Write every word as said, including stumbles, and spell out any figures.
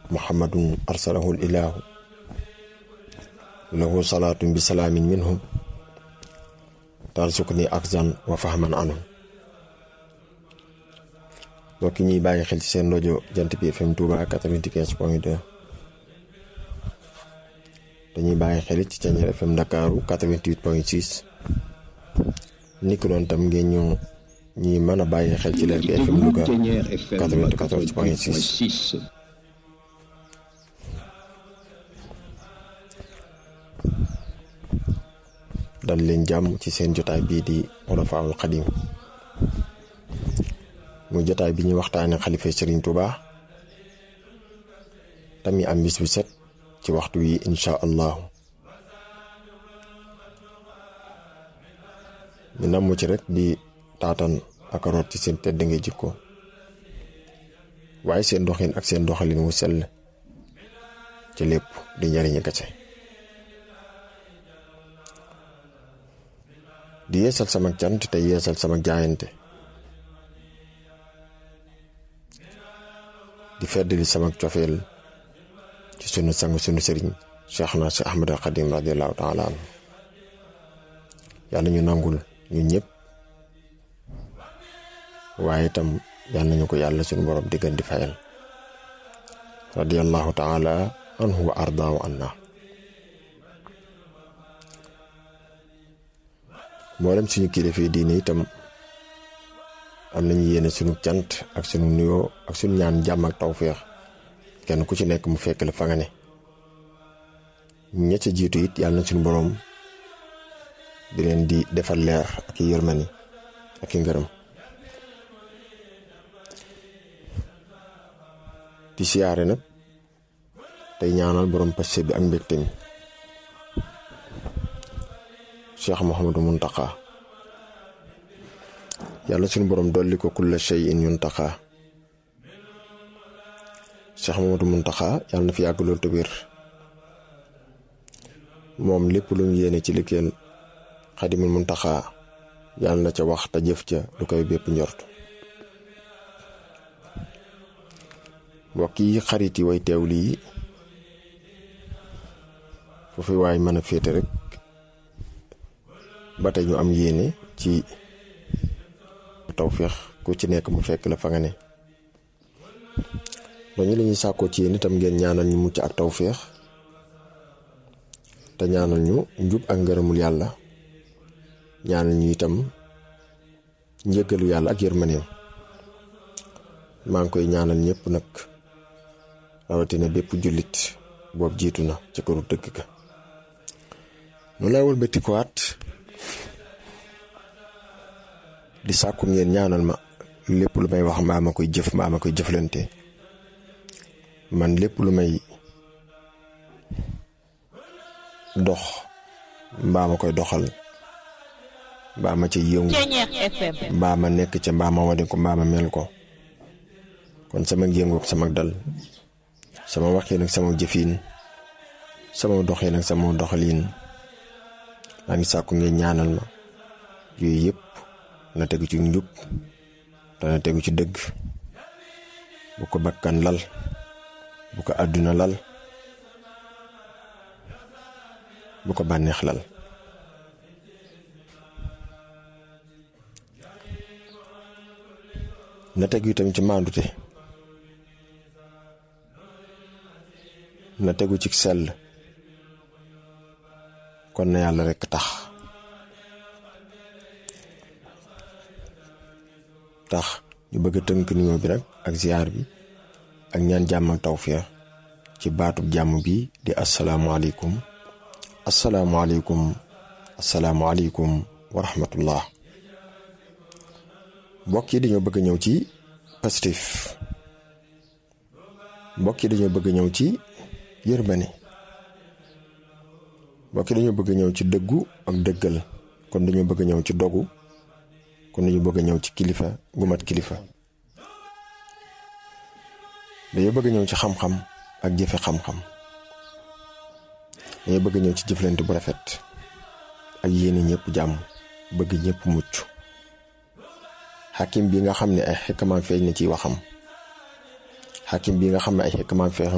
muhammadun arsalahu ilahu lahu salaatun bi salaamin minhu tarsukni akzan wa fahman anhu. mbokk ñuy bàyyi xel ci seen rajo Jant bi F M Touba quatre-vingt-quinze point deux dañuy bàyyi xel ci Thiéniere F M Ndakaaru quatre-vingt-huit point six ni ko doon tam ngeen ñu ñi mën a bàyyi xel ci Lergui F M Louga quatre-vingt-quatorze point six. dal leen jàmm ci seen jotaay bii di Xulafaa'ul Xadiim muy jotaay bi ñuy waxtaane xalifa Serigne Touba tamit am bis bu set ci waxtu wi insha allahu ñu namm ci rek di taatan ak root ci seen tedd ngay jikko waaye seen doxin ak seen doxalin wu sell ci lépp di njariñu kese di yeesal sama cant te yeesal sama jaayante di feddali sama cofeel ci sunu sang sunu sëriñ Cheikhna Cheikh Ahmad al Khadim radiyallahu ta'ala anhu. yàlla ñu nangul ñu ñëpp waaye itam yàlla nañu ko yàlla sunu borom diggan di fayal radiyallahu ta'ala anhu wa ardaahu anna. mboolem suñu kilifa yi diine itam am nañu yéene sunu cant ak sunu nuyoo ak sunu ñaan jàmm ak tawféex kenn ku ci nekk mu fekk la fa nga ne ña ca jiitu it yàlla na sunu borom di leen di defal leer ak i yërmani ak i ngërëm. di siyaare nag tey ñaanal borom passé bi ak mbégte mi Cheikh Mouhamadou Mountakha yàlla sunu borom dolli ko kulla shay'in yuntaqa. Cheikh Mouhamadou Mountakha yàlla na fi yàgg lool te wér moom lépp lu mu yéene ci liggéeyal Xadimul Mountakha yàlla na ca wax te jëf ca lu koy bépp njort. mbokk yi xarit yi way teew lii foofu waay mën a féete rek ba tey ñu am yéene ci tawféex ku ci nekk mu fekk la fa nga ne dañu la ñuy sàkkoo ci yéen itam ngeen ñaanal ñu mucc ak tawféex te ñaanal ñu njub ak ngërëmul yàlla ñaanal ñu itam njëggalu yàlla ak yërmaneem. maa ngi koy ñaanal ñëpp nag rawatina bépp jullit boobu jiitu na ci këru dëgg ga. nu lay wëlbati ko waat di sàkku ngeen ñaanal ma lépp lu may wax mbaa ma koy jëf mbaa ma koy jëflante man lépp lu may dox mbaa ma koy doxal mbaa ma ca yëngu mbaa ma nekk ca mbaa ma wane ko mbaa ma mel ko kon sama yëngu ak sama dal sama waxin ak sama jëfin sama doxin ak sama doxalin maa ngi sàkku ngeen ñaanal ma yooyu yëpp na tegu ci njub dana tegu ci dëgg bu ko bakkan lal bu ko àdduna lal bu ko bànneex lal. na tegu itam ci maandute na tegu ci sell kon na yàlla rekk tax tax ñu bëgg a tënk nuyoo bi nag ak ziyaar bi ak ñaan jàmm ak tawféex ci baatub jàmm bi di asalaamualeykum asalaamualeykum asalaamualeykum wa rahmatullah. mbokk yi dañoo bëgg a ñëw ci positif mbokk yi dañoo bëgg a ñëw ci yërmande mbokk yi dañoo bëgg a ñëw ci dëggu ak dëggal kon dañoo bëgg a ñëw ci dogu kon dañu bëgg a ñëw ci kilifa gu mat kilifa dañoo bëgg a ñëw ci xam-xam ak jëfe xam-xam dañoo bëgg a ñëw ci jëflante bu rafet ak yéene ñëpp jàmm bëgg ñëpp mucc. xakim bi nga xam ne ay xikmaam feeñ na ci waxam xakim bi nga xam ne ay xikmaam feeñ